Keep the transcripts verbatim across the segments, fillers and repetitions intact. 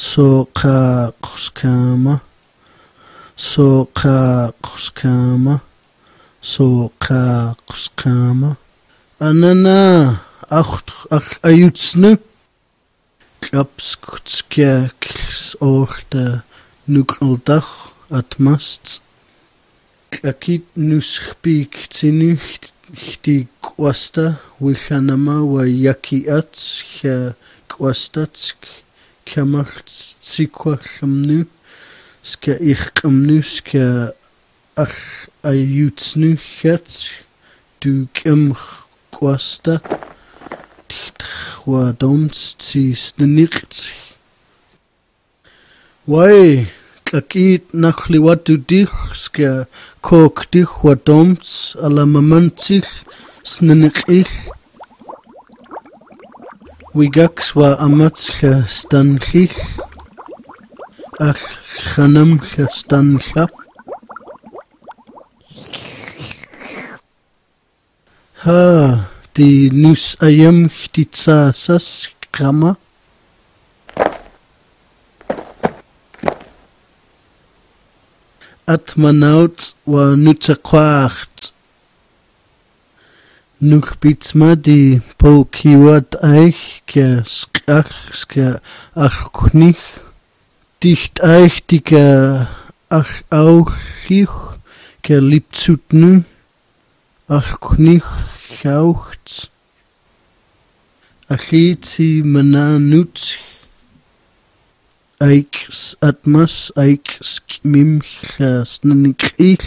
Soqaqskama, soqaqskama, soqaqskama. Anana acht ach ayutsnu. Klapskutskjaks orte nukldag atmast. Klakit nuskpik tinucht di kwasta wilhanama wa yakiats kja kwastatsk kjamacht tsikwalamnu ska ichkamnu ska ach ayutsnu kjats du kem kwasta wa doms tsi snenikt wai klakit nakhliwatu dich ska kok dich wa doms ala mamantsich sneniqich wigaks wa amatska stanchich ach khanam stancha ha di nus ayam htitsasas krama atmanaut wa nutaqwacht nukhbitsma di polkiwat eich ke skach ke achknich dicht eich di ke ach auchich ke liptsutnu achknich chauchts achitsi mananut eiks atmas eiks mimchasnanikich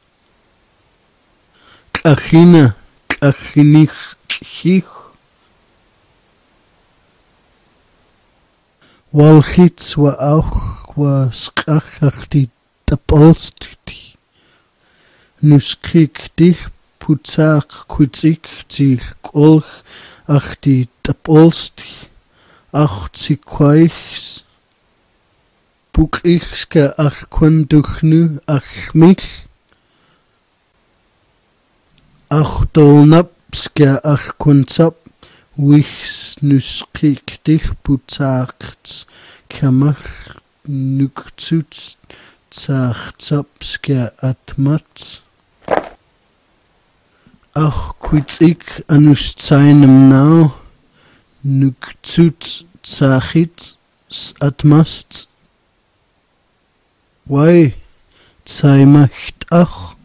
achina achинich chich walchits wa auch wa skachachti tapolsti nuskik dich putzak kutzik zich kolch ach di tapolsti ach tsikwaichs bukichska ach kunduchnu ach mich ach dolnapska ach kunsap wichs nuskik dich putzakts kamach nuktuts tsachtsapska atmats ach kwitzik anus tsainem nau nuktuts tsachits atmast wai tsaimacht ach